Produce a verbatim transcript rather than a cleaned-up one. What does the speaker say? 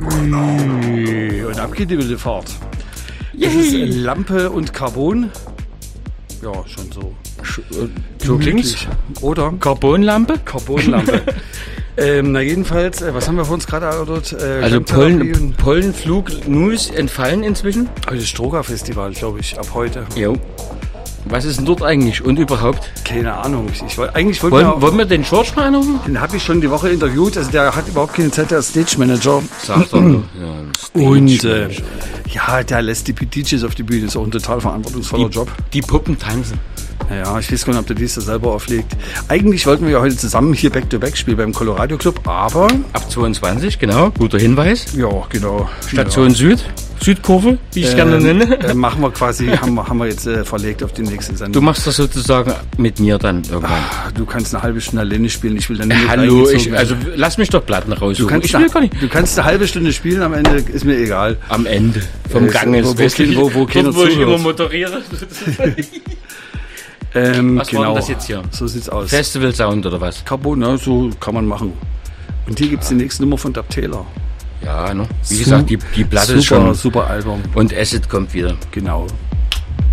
Und ab geht die wilde Fahrt. Das ist Lampe und Carbon. Ja, schon so. So klingt's. Oder? Carbonlampe? Carbonlampe. ähm, na jedenfalls, äh, was haben wir vor uns gerade erörtert? Äh, also Pollen, Pollenflug News entfallen inzwischen? Das Stroga-Festival, glaube ich, ab heute. Jo. Was ist denn dort eigentlich und überhaupt? Keine Ahnung. Ich, ich wollt, eigentlich wollte wollen, wir, wollen wir den George mal anrufen? Den habe ich schon die Woche interviewt. Also der hat überhaupt keine Zeit, der Stage Manager. Sagt er. Ja, und äh, ja, der lässt die D Js auf die Bühne. Ist auch ein total verantwortungsvoller die, Job. Die Puppen tanzen. Ja, ich weiß gar nicht, ob der dies da selber auflegt. Eigentlich wollten wir ja heute zusammen hier Back-to-Back spielen beim Colorado Club, aber... Ab zweiundzwanzig, genau, guter Hinweis. Ja, genau. Station ja. Süd, Südkurve, wie ich es äh, gerne nenne. Äh, machen wir quasi, haben wir, haben wir jetzt äh, verlegt auf die nächste Sendung. Du machst das sozusagen mit mir dann irgendwann. Ach, du kannst eine halbe Stunde alleine spielen, ich will dann äh, nicht Hallo, ich, also lass mich doch Platten raus. Du kannst, ich will gar nicht. Du kannst eine halbe Stunde spielen, am Ende ist mir egal. Am Ende vom äh, Gang wo, ist wo, wo, wo, wo keiner wo ich immer moderiere. Ähm, was genau. war denn das jetzt hier? So sieht's aus. Festival Sound oder was? Carbon, ja, so kann man machen. Und hier gibt's die nächste Nummer von Dub Taylor. Ja, ne? Wie gesagt, die, die Platte super, ist schon... Super Album. Und Acid kommt wieder. Genau.